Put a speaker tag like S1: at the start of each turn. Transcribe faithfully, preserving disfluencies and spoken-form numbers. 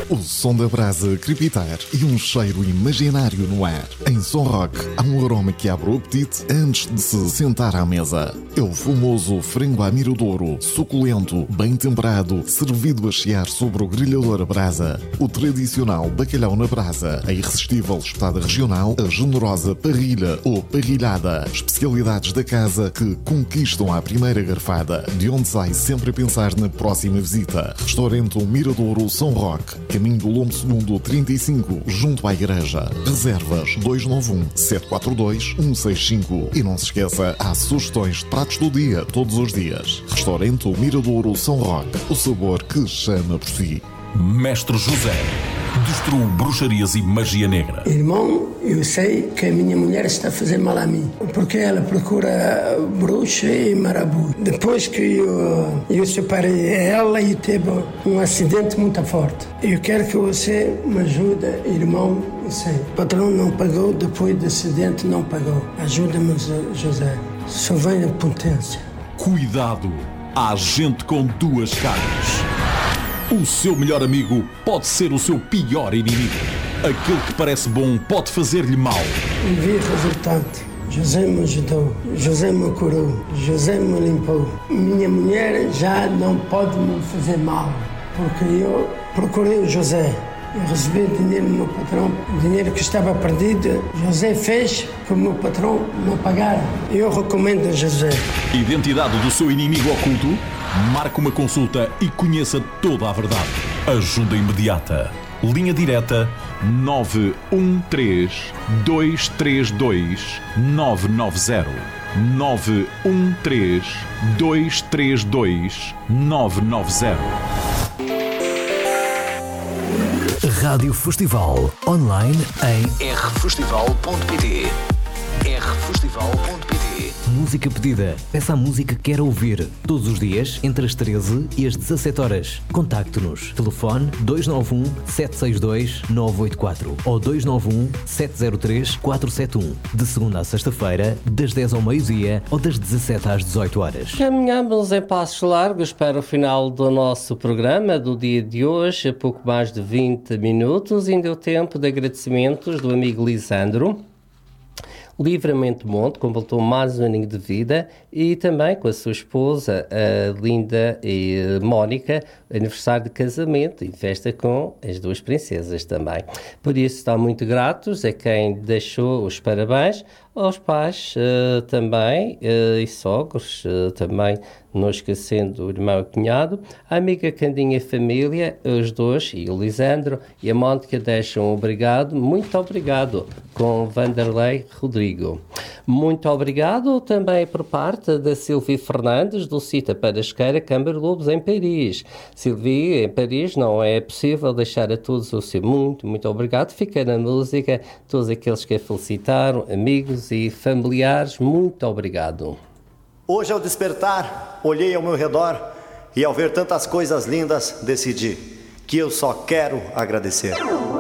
S1: o som da brasa crepitar e um cheiro imaginário no ar. Em Som Rock há um aroma que abre o apetite antes de se sentar à mesa. É o famoso frango à miradouro, suculento, bem temperado, servido a chiar sobre o grelhador a brasa. O tradicional bacalhau na brasa, a irresistível espetada regional, a generosa parrilha ou parrilhada. Especialidades da casa que conquistam à primeira garfada, de onde sai sempre a pensar na próxima visita. Restaurante Miradouro Som Rock, caminho do Lombo Segundo trinta e cinco, junto à igreja. Reservas dois nove um, sete quatro dois, um seis cinco. E não se esqueça, há sugestões de pratos do dia, todos os dias. Restaurante Miradouro Som Rock, o sabor que chama por si.
S2: Mestre José destruiu bruxarias e magia negra.
S3: Irmão, eu sei que a minha mulher está a fazer mal a mim, porque ela procura bruxa e marabu. Depois que eu, eu separei ela e teve um acidente muito forte. Eu quero que você me ajude, irmão. Eu sei, o patrão não pagou, depois do acidente não pagou. Ajuda-me, José. Só vem a potência.
S2: Cuidado, há gente com duas caras. O seu melhor amigo pode ser o seu pior inimigo. Aquele que parece bom pode fazer-lhe mal.
S3: E vi o resultado. José me ajudou, José me curou, José me limpou. Minha mulher já não pode me fazer mal, porque eu procurei o José. Eu recebi dinheiro do meu patrão, dinheiro que estava perdido. José fez que o meu patrão me pagara. Eu recomendo a José.
S2: Identidade do seu inimigo oculto? Marque uma consulta e conheça toda a verdade. Ajuda imediata. Linha direta nove um três, dois três dois, nove nove zero. nove um três, dois três dois, nove nove zero.
S4: Rádio Festival online em r festival ponto p t. r festival ponto p t. Música pedida. Peça a música que quer ouvir. Todos os dias, entre as treze e as dezassete horas. Contacte-nos. Telefone dois nove um, sete seis dois, nove oito quatro ou dois nove um, sete zero três, quatro sete um. De segunda a sexta-feira, das dez ao meio-dia ou das dezassete às dezoito horas.
S5: Caminhamos em passos largos para o final do nosso programa do dia de hoje. A pouco mais de vinte minutos. Ainda é o tempo de agradecimentos do amigo Lisandro. Livramento Monte completou mais um aninho de vida e também com a sua esposa, a Linda e a Mónica, aniversário de casamento e festa com as duas princesas também. Por isso estão muito gratos a quem deixou os parabéns, aos pais uh, também uh, e sogros uh, também, não esquecendo o irmão e o cunhado, a amiga Candinha e família, os dois e o Lisandro e a Mónica deixam um obrigado, muito obrigado, com Vanderlei Rodrigo. Muito obrigado também por parte da Silvia Fernandes, do Cita Parasqueira, Câmara Lobos, em Paris. Silvia, em Paris não é possível deixar a todos o seu muito, muito obrigado. Fica na música, todos aqueles que a felicitaram, amigos e familiares, muito obrigado.
S6: Hoje, ao despertar, olhei ao meu redor e, ao ver tantas coisas lindas, decidi que eu só quero agradecer.